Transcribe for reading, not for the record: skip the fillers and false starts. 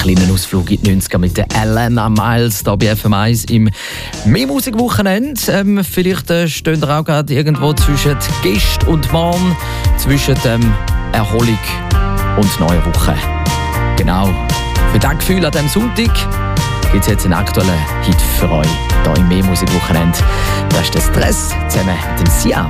kleinen Ausflug in die 90er mit der Alana Miles hier bei FM1 im Mehr-Musik-Wochenende. Vielleicht stehen ihr auch gerade irgendwo zwischen Gest und Morgen, zwischen Erholung und neuer Woche. Genau, für das Gefühl an diesem Sonntag gibt es jetzt einen aktuellen Hit für euch hier im Mehr-Musik-Wochenende. Das ist der Stress zusammen mit dem Sia.